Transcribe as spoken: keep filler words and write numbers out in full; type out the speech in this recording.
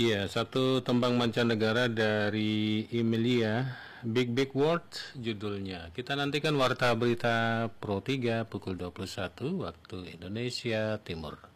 Iya, satu tembang mancanegara dari Emilia, Big Big World judulnya. Kita nantikan Warta Berita Pro tiga pukul dua puluh satu waktu Indonesia Timur.